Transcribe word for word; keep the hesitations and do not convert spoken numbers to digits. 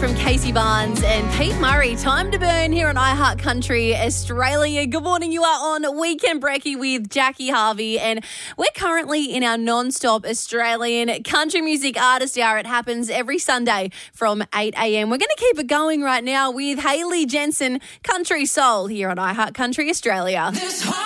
from Casey Barnes and Pete Murray. Time to burn here on iHeart Country Australia. Good morning. You are on Weekend Brekkie with Jackie Harvey, and we're currently in our non-stop Australian country music artist hour. It happens every Sunday from eight a.m. We're going to keep it going right now with Hayley Jensen, Country Soul, here on iHeart Country Australia.